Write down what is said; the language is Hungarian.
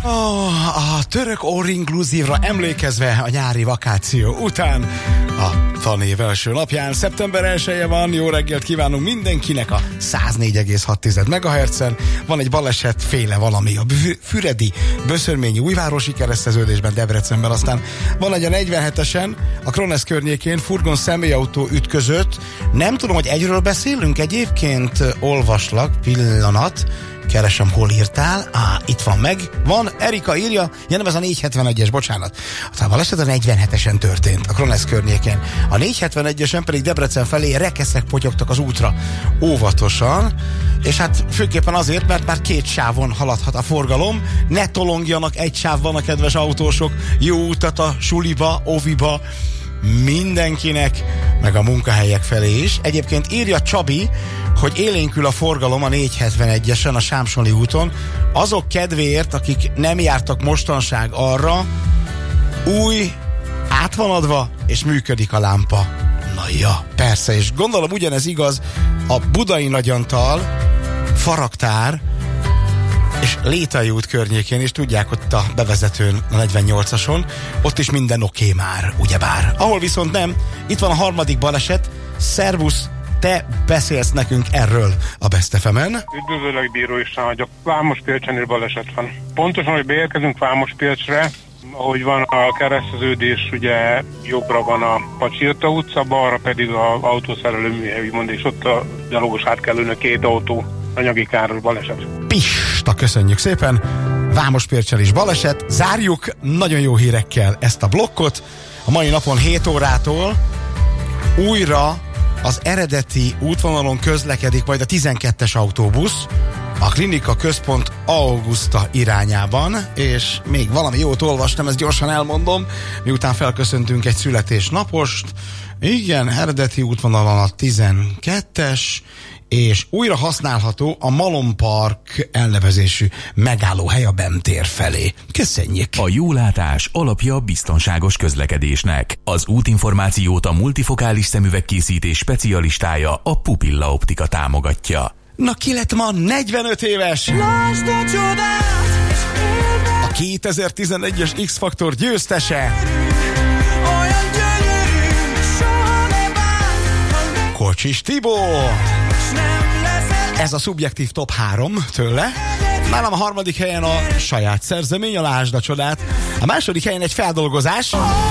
A török all-inclusive-ra emlékezve a nyári vakáció után a tanév első napján, szeptember 1-e van, jó reggelt kívánunk mindenkinek a 104,6 MHz-en. Van egy baleset, féle valami a Füredi Böszörményi Újvárosi kereszteződésben Debrecenben, aztán van egy a 47-esen a Kronesz környékén furgon személyautó ütközött. Nem tudom, hogy egyről beszélünk, egyébként olvaslak, pillanat. Keresem, hol írtál. Itt van meg. Van, Erika írja, nem, ez a 471-es, bocsánat. A baleset a 47-esen történt, a Kronesz környékén. A 471-esen pedig Debrecen felé rekeszek potyogtak az útra óvatosan, és hát főképpen azért, mert már két sávon haladhat a forgalom. Ne tolongjanak egy sávban a kedves autósok. Jó utat a suliba, oviba mindenkinek, meg a munkahelyek felé is. Egyébként írja Csabi, hogy élénkül a forgalom a 471-esen, a Sámsoni úton. Azok kedvéért, akik nem jártak mostanság arra, új, át van adva, és működik a lámpa. Na ja, persze, és gondolom ugyanez igaz a Budai Nagyantal, Faraktár és Létai út környékén, és tudják, ott a bevezetőn, a 48-ason, ott is minden oké már, ugyebár. Ahol viszont nem, itt van a harmadik baleset. Szervusz, te beszélsz nekünk erről a Best FM-en. Üdvözöllek, Bíró István vagyok. Vámospilcsenél baleset van. Pontosan, hogy beérkezünk Vámospilcsre, ahogy van a kereszteződés, ugye jobbra van a Pacsirta utca, balra pedig az autószerelő műhely, úgymond, és ott a gyalogos átkelőnök két autó, anyagi káros baleset. Pista, köszönjük szépen! Vámospilcsen is baleset. Zárjuk nagyon jó hírekkel ezt a blokkot. A mai napon 7 órától újra az eredeti útvonalon közlekedik majd a 12-es autóbusz a Klinika Központ Auguszta irányában, és még valami jót olvastam, ezt gyorsan elmondom, miután felköszöntünk egy születésnapost. Igen, eredeti útvonalon a 12-es, és újra használható a Malom Park elnevezésű megállóhely a BEM tér felé. Köszönjük! A jólátás alapja biztonságos közlekedésnek. Az útinformációt a multifokális szemüvegkészítés specialistája, a Pupilla Optika támogatja. Na, ki lett ma 45 éves? A 2011-es X-Faktor győztese. Kocsis Tibó. Ez a szubjektív top 3 tőle. Nálam a harmadik helyen a saját szerzemény, a Lásd a csodát. A második helyen egy feldolgozás.